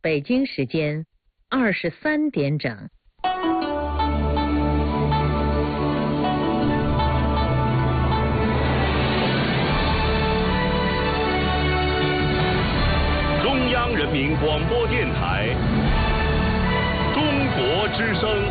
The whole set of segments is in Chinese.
北京时间23点整。 中央人民广播电台中国之声。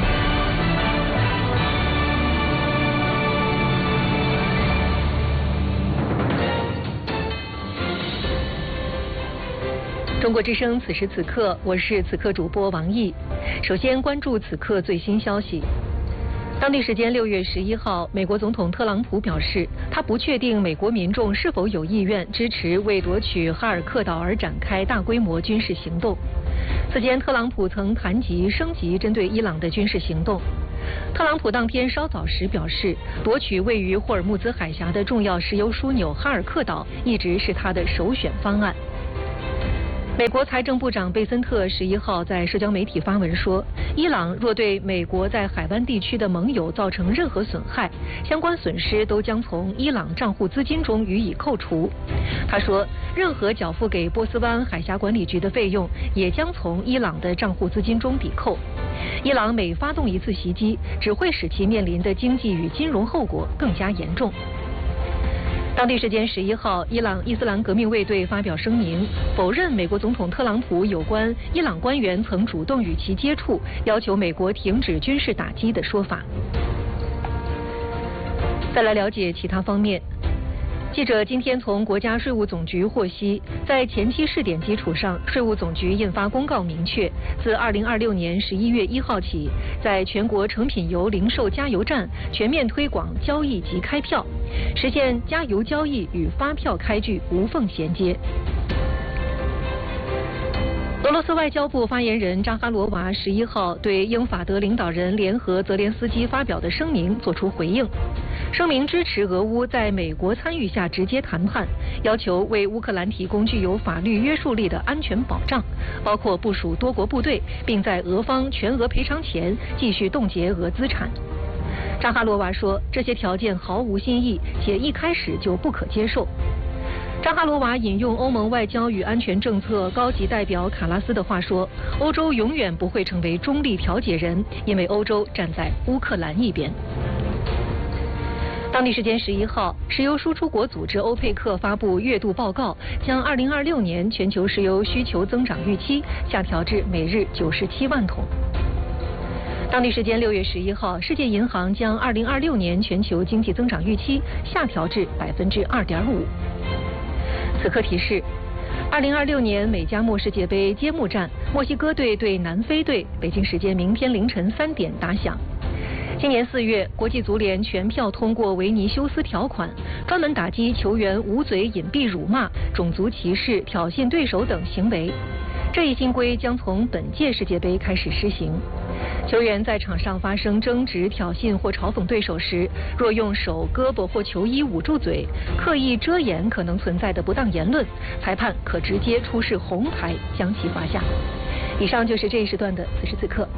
中国之声此时此刻，我是此刻主播王毅。首先关注此刻最新消息。当地时间6月11号，美国总统特朗普表示，他不确定美国民众是否有意愿支持为夺取哈尔克岛而展开大规模军事行动。此前，特朗普曾谈及升级针对伊朗的军事行动。特朗普当天稍早时表示，夺取位于霍尔木兹海峡的重要石油枢纽哈尔克岛一直是他的首选方案。美国财政部长贝森特11号在社交媒体发文说，伊朗若对美国在海湾地区的盟友造成任何损害，相关损失都将从伊朗账户资金中予以扣除。他说，任何缴付给波斯湾海峡管理局的费用也将从伊朗的账户资金中抵扣。伊朗每发动一次袭击，只会使其面临的经济与金融后果更加严重。当地时间11号，伊朗伊斯兰革命卫队发表声明，否认美国总统特朗普有关伊朗官员曾主动与其接触，要求美国停止军事打击的说法。再来了解其他方面。记者今天从国家税务总局获悉，在前期试点基础上，税务总局印发公告明确，自2026年11月1号起，在全国成品油零售加油站全面推广交易及开票，实现加油交易与发票开具无缝衔接。俄罗斯外交部发言人扎哈罗娃11号对英法德领导人联合泽连斯基发表的声明作出回应。声明支持俄乌在美国参与下直接谈判，要求为乌克兰提供具有法律约束力的安全保障，包括部署多国部队，并在俄方全额赔偿前继续冻结俄资产。扎哈罗娃说，这些条件毫无新意，且一开始就不可接受。扎哈罗娃引用欧盟外交与安全政策高级代表卡拉斯的话说，欧洲永远不会成为中立调解人，因为欧洲站在乌克兰一边。当地时间11号，石油输出国组织欧佩克发布月度报告，将2026年全球石油需求增长预期下调至每日97万桶。当地时间6月11号，世界银行将2026年全球经济增长预期下调至2.5%。此刻提示，2026年美加墨世界杯揭幕战，墨西哥队对南非队，北京时间明天凌晨3点打响。今年4月，国际足联全票通过维尼修斯条款，专门打击球员捂嘴、隐蔽辱骂、种族歧视、挑衅对手等行为。这一新规将从本届世界杯开始施行。球员在场上发生争执、挑衅或嘲讽对手时，若用手、胳膊或球衣捂住嘴，刻意遮掩可能存在的不当言论，裁判可直接出示红牌将其罚下。以上就是这一时段的此时此刻。